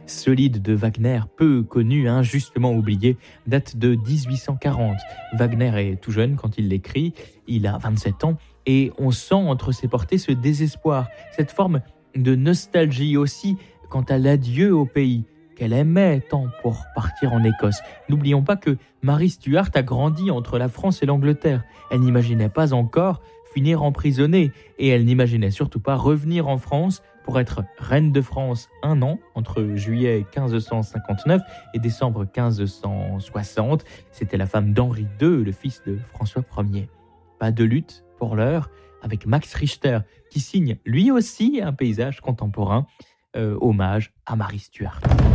solide de Wagner, peu connu, injustement oublié, date de 1840. Wagner est tout jeune quand il l'écrit, il a 27 ans, et on sent entre ses portées ce désespoir, cette forme de nostalgie aussi quant à l'adieu au pays qu'elle aimait tant pour partir en Écosse. N'oublions pas que Marie Stuart a grandi entre la France et l'Angleterre. Elle n'imaginait pas encore finir emprisonnée et elle n'imaginait surtout pas revenir en France pour être reine de France 1 an, entre juillet 1559 et décembre 1560. C'était la femme d'Henri II, le fils de François Ier. Pas de lutte pour l'heure avec Max Richter qui signe lui aussi un paysage contemporain, hommage à Marie Stuart.